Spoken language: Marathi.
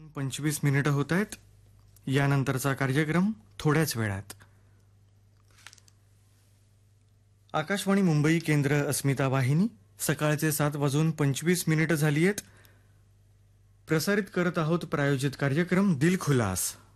25 होत आहेत. यानंतरचा कार्यक्रम थोड्याच वेळात. आकाशवाणी मुंबई केंद्र अस्मिता वाहिनी सकाळचे 7:25 झाली आहेत. प्रसारित करत आहोत प्रायोजित कार्यक्रम दिल खुलास.